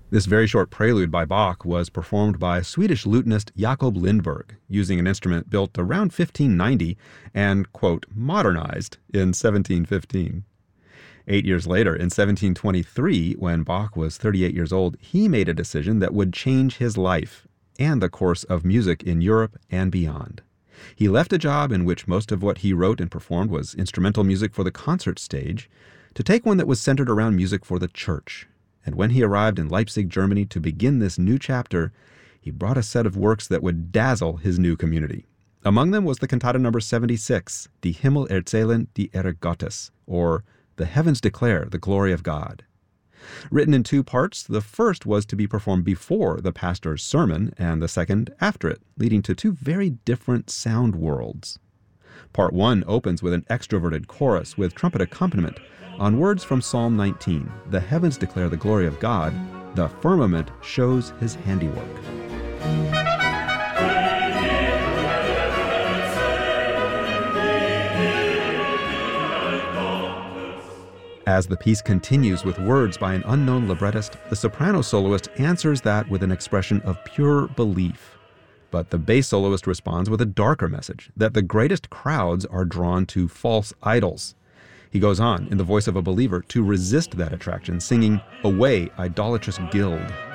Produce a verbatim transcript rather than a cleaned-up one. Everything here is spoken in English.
This very short prelude by Bach was performed by Swedish lutenist Jakob Lindberg, using an instrument built around fifteen ninety and, quote, modernized in seventeen fifteen. Eight years later, in seventeen twenty-three, when Bach was thirty-eight years old, he made a decision that would change his life and the course of music in Europe and beyond. He left a job in which most of what he wrote and performed was instrumental music for the concert stage to take one that was centered around music for the church. And when he arrived in Leipzig, Germany to begin this new chapter, he brought a set of works that would dazzle his new community. Among them was the cantata number seventy-six, Die Himmel erzählen die Ehre Gottes, or The Heavens Declare the Glory of God. Written in two parts, the first was to be performed before the pastor's sermon, and the second after it, leading to two very different sound worlds. Part one opens with an extroverted chorus with trumpet accompaniment on words from Psalm nineteen, The heavens declare the glory of God, the firmament shows his handiwork. As the piece continues with words by an unknown librettist, the soprano soloist answers that with an expression of pure belief. But the bass soloist responds with a darker message, that the greatest crowds are drawn to false idols. He goes on, in the voice of a believer, to resist that attraction, singing, Away, idolatrous guild.